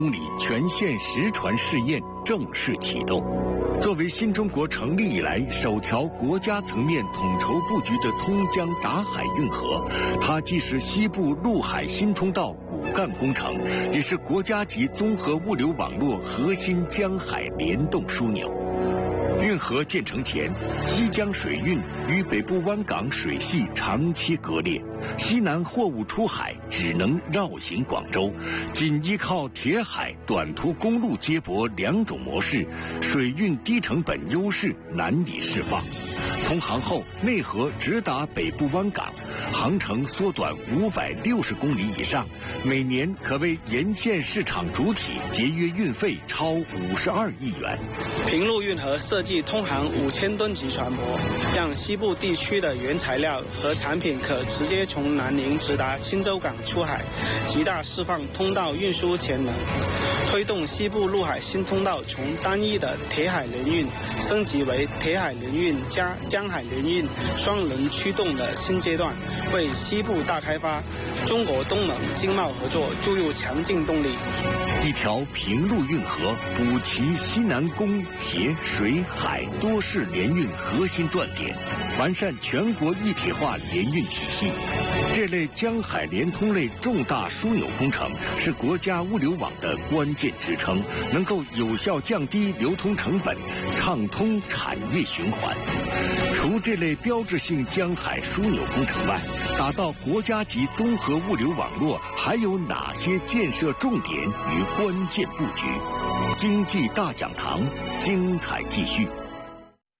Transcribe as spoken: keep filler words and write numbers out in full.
公里全线实船试验正式启动。作为新中国成立以来首条国家层面统筹布局的通江达海运河，它既是西部陆海新通道骨干工程，也是国家级综合物流网络核心江海联动枢纽。运河建成前，西江水运与北部湾港水系长期割裂，西南货物出海只能绕行广州，仅依靠铁海短途公路接驳两种模式，水运低成本优势难以释放。通航后，内河直达北部湾港，航程缩短五百六十公里以上，每年可为沿线市场主体节约运费超五十二亿元。 平陆运河设计通航五千吨级船舶，让西部地区的原材料和产品可直接从南宁直达青州港出海，极大释放通道运输潜能，推动西部陆海新通道从单一的铁海联运升级为铁海联运加江海联运双轮驱动的新阶段，为西部大开发、中国东盟经贸合作注入强劲动力。 一条平陆运河补齐西南公铁水海多式联运核心断点，完善全国一体化联运体系。这类江海联通类重大枢纽工程是国家物流网的关键支撑，能够有效降低流通成本，畅通产业循环。除这类标志性江海枢纽工程外，打造国家级综合物流网络还有哪些建设重点与关键布局？经济大讲堂精彩继续。